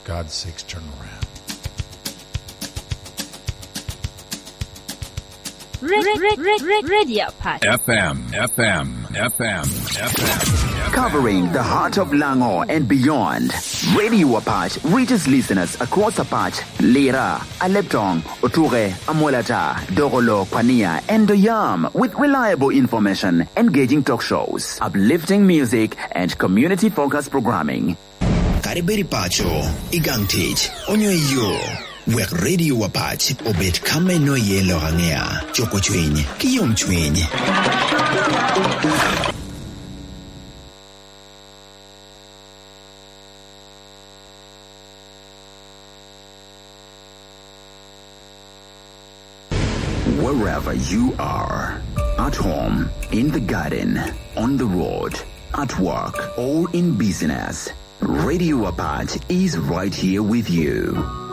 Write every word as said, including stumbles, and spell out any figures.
God's sakes, turn around. Radio Patch. F M, F M, F M, F M. Covering the heart of Lango and beyond. Radio Apache reaches listeners across Apache, Lira, Aleptong, Oture, Amolata, Dogolo, Kwania, and Doyam with reliable information, engaging talk shows, uplifting music, and community-focused programming. Kariberi Pacho, Igangtich, Onyo Yo. Wek Radio Apache obet kame no yelo hangea choko chwenye kiyom chwenye. Wherever you are, at home, in the garden, on the road, at work, or in business, Radio Apache is right here with you.